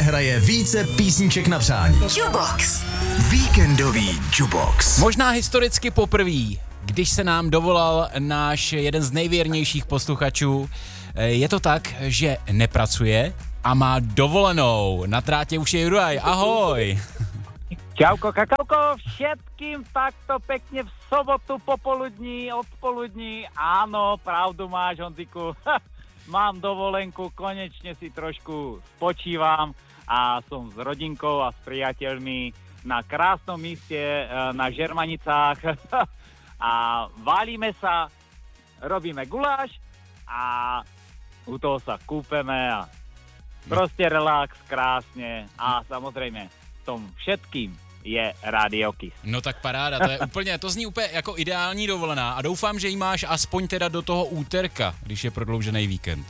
hraje více písniček na přání. Jubox. Víkendový Jubox. Možná historicky poprvé, když se nám dovolal náš jeden z nejvěrnějších posluchačů. Je to tak, že nepracuje a má dovolenou. Na trátě už je Juraj, ahoj. Čauko, kakauko, všetkým takto pekne v sobotu popoludní, odpoludní. Áno, pravdu máš, Honziku. Mám dovolenku, konečne si trošku spočívam a som s rodinkou a s priateľmi na krásnom míste na Žermanicách a válime sa, robíme guláš a u toho sa kúpeme a proste relax, krásne a samozrejme tom všetkým je Radio Kiss. No tak paráda, to zní úplně jako ideální dovolená a doufám, že ji máš aspoň teda do toho úterka, když je prodloužený víkend.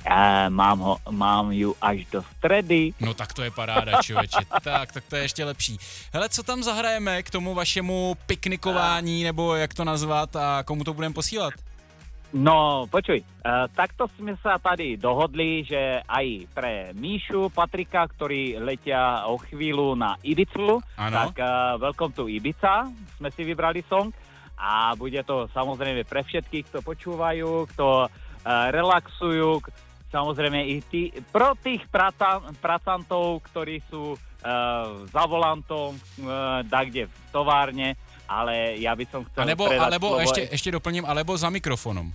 Mám ju až do stredy. No tak to je paráda, člověče. Tak to je ještě lepší. Hele, co tam zahrajeme k tomu vašemu piknikování, nebo jak to nazvat a komu to budeme posílat? No, počuj, takto sme sa tady dohodli, že aj pre Míšu, Patrika, ktorí letia o chvíľu na Ibicu, tak Welcome to Ibiza sme si vybrali song a bude to samozrejme pre všetkých, kto počúvajú, kto relaxujú, samozrejme i pro tých pracantov, ktorí sú za volantom, kde v továrne, ale ja by som chcel alebo ešte doplním, alebo za mikrofonom.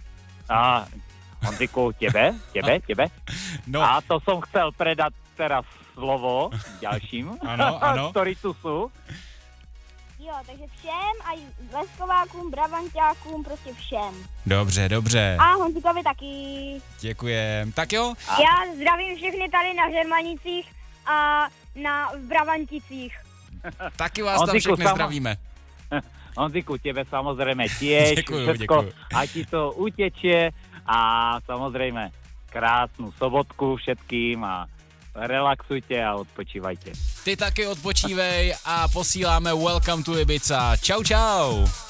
Honziku, tebe. No. A to som chcel predať teraz slovo ďalším, ktorí tu sú. Jo, takže všem, aj leskovákům, bravanťákům, prostě všem. Dobře. A Honzikovi taky. Děkujem. Tak jo. Já zdravím všechny tady na Žermanicích a v Bravanticích. Taky vás tam všechny zdravíme. Honziku, tebe samozrejme tiež, všetko, a ti to utečie a samozrejme krásnu sobotku všetkým a relaxujte a odpočívajte. Ty taky odpočívej a posíláme Welcome to Ibiza. Čau.